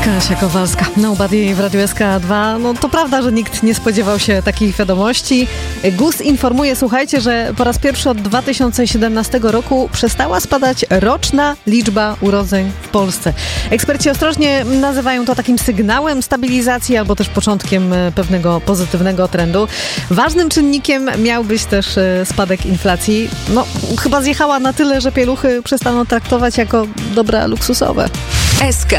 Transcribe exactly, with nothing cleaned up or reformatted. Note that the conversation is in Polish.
Kasia Kowalska, Nobody w Radiu S K dwa. No to prawda, że nikt nie spodziewał się takich wiadomości. G U S informuje, słuchajcie, że po raz pierwszy od dwa tysiące siedemnastego roku przestała spadać roczna liczba urodzeń w Polsce. Eksperci ostrożnie nazywają to takim sygnałem stabilizacji albo też początkiem pewnego pozytywnego trendu. Ważnym czynnikiem miał być też spadek inflacji. No, chyba zjechała na tyle, że pieluchy przestaną traktować jako dobra luksusowe. S K